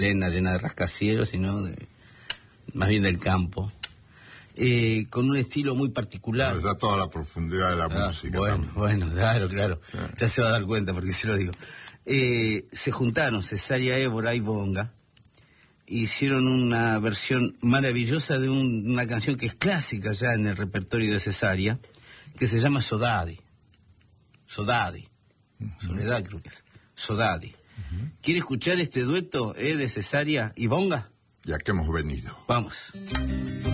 llena de rascacielos, sino más bien del campo. Con un estilo muy particular. Ya toda la profundidad de la música. Bueno, claro. Ya se va a dar cuenta porque se lo digo. Se juntaron Cesárea Évora y Bonga, hicieron una versión maravillosa de una canción que es clásica ya en el repertorio de Cesárea, que se llama Sodadi. Soledad creo que es. Sodadi. ¿Quiere escuchar este dueto de Cesárea y Bonga? Ya que hemos venido. Vamos.